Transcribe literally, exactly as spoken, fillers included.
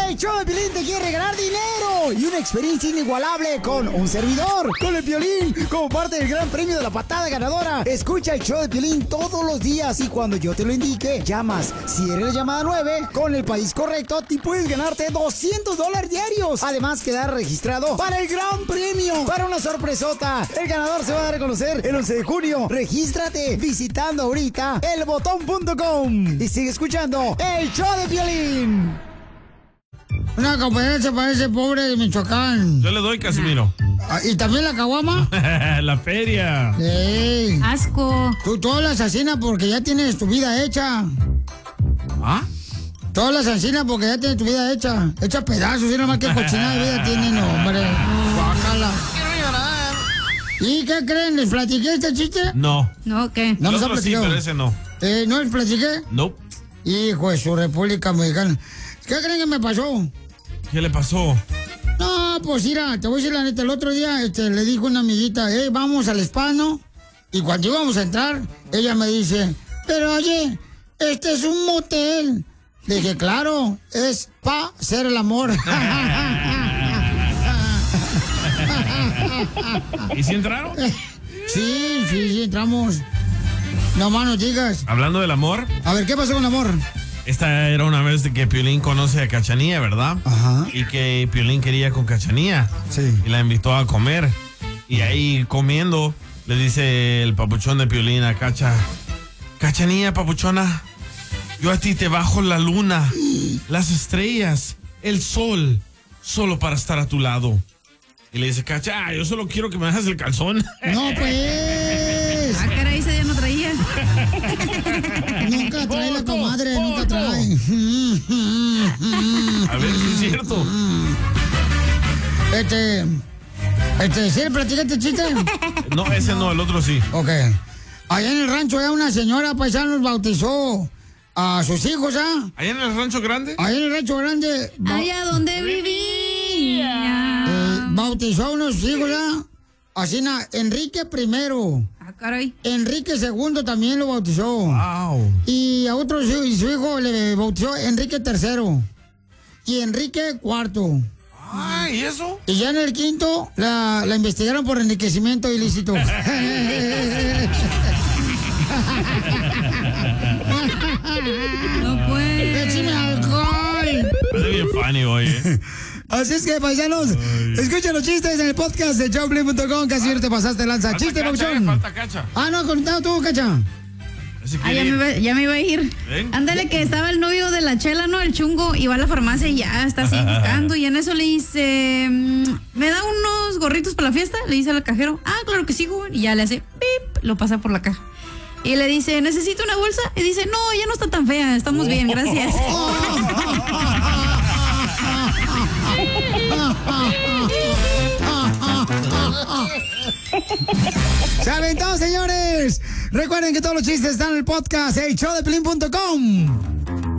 El show de Piolín te quiere regalar dinero y una experiencia inigualable con un servidor, con el Piolín, como parte del gran premio de la patada ganadora. Escucha el show de Piolín todos los días y cuando yo te lo indique, llamas. Si eres la llamada nueve, con el país correcto, te puedes ganarte doscientos dólares diarios. Además, quedar registrado para el gran premio, para una sorpresota. El ganador se va a dar a conocer el once de junio. Regístrate visitando ahorita el botón punto com y sigue escuchando el show de Piolín. Una competencia para ese pobre de Michoacán. Yo le doy, Casimiro. ¿Y también la caguama? La feria. Sí. Asco. Tú todas las asesinas porque ya tienes tu vida hecha. ¿Ah? Todas las asesinas porque ya tienes tu vida hecha. Hecha pedazos, y nomás que cochinada de vida tienen, hombre. Bájala. Quiero llorar. ¿Y qué creen? ¿Les platiqué este chiste? No. No, ¿qué? No El nos ha otro sí, platicado. pero ese no. Eh, ¿No les platiqué? No. Hijo de su República Mexicana. ¿Qué creen que me pasó? ¿Qué le pasó? No, pues mira, te voy a decir la neta. El otro día este, le dijo una amiguita, hey, vamos al spa, ¿no? Y cuando íbamos a entrar, ella me dice, pero oye, este es un motel. Le dije, claro, es pa' hacer el amor. ¿Y si entraron? Sí, sí, sí, entramos. No más nos digas. Hablando del amor. A ver, ¿qué pasó con el amor? Esta era una vez de que Piolín conoce a Cachanía, ¿verdad? Ajá. Y que Piolín quería con Cachanía. Sí. Y la invitó a comer. Y ahí comiendo, le dice el papuchón de Piolín a Cacha, Cachanía, papuchona, yo a ti te bajo la luna, las estrellas, el sol, solo para estar a tu lado. Y le dice, Cacha, ah, yo solo quiero que me dejes el calzón. No, pues. Ah, caray, ese ya no traía. Nunca trae la Foto, comadre, nunca foto. trae. A ver si es cierto. Este. Este, ¿sí le platicaste chiste? No, ese no, el otro sí. Ok. Allá en el rancho, ya una señora paisana bautizó a sus hijos, ¿ah? ¿Allá en el rancho grande? Allá en el rancho grande. ba- Allá donde vivía. eh, bautizó a unos hijos, ¿ah? Así, na, Enrique primero. Ah, caray. Enrique segundo también lo bautizó. Wow. Y a otro su, su hijo le bautizó Enrique tercero. Y Enrique cuarto. Ah, ¿y eso? Y ya en el quinto la, la investigaron por enriquecimiento ilícito. No puede. ¡Échame alcohol! Parece bien funny hoy, ¿eh? Así es que, paisanos, escuchen los chistes en el podcast de showplay punto com. Casi te pasaste lanza. Falta ¡Chiste, Cacha, Pauchón! eh, falta Cacha. Ah, no, contado tú, Cacha. Ese Ah, ya quiere me, ir. iba, ya me iba a ir. ¿Eh? Ándale, que estaba el novio de la Chela, ¿no? El chungo, y va a la farmacia y ya está así buscando. Y en eso le dice, mm, ¿me da unos gorritos para la fiesta? Le dice al cajero, ah, claro que sí, joven. Y ya le hace, pip, lo pasa por la caja. Y le dice, ¿necesito una bolsa? Y dice, no, ya no está tan fea, estamos bien, gracias. ¡Se aventó, señores! Recuerden que todos los chistes están en el podcast el show de piolín punto com.